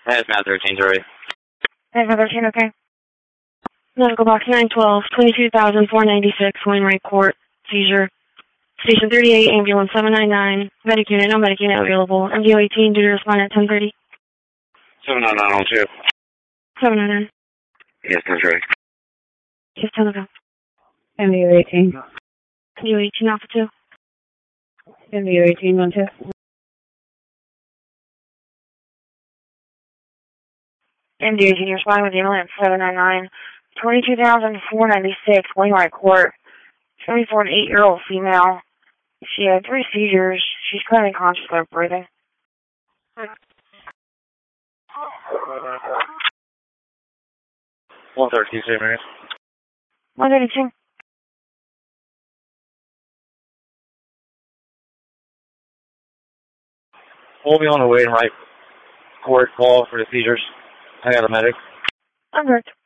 It's Matt 13, sorry. Matt 13, okay. Medical box 912, 22,496, Wainwright Court, seizure. Station 38, ambulance 799, medic unit, no medic unit available. MDO 18, due to respond at 10:30. 799 799. Yes, that's right. Yes, 10 ago. MDO 18. MDO 18, Alpha 2. MDO 18, 1-2. MDO 18, responding with ambulance 799, 22,496, Wainwright Court. 74 to 8-year-old female. She had 3 seizures. She's currently conscious of breathing. 132, same area. 132. We'll be on the Wainwright Court call for the seizures. I got a medic. I'm correct.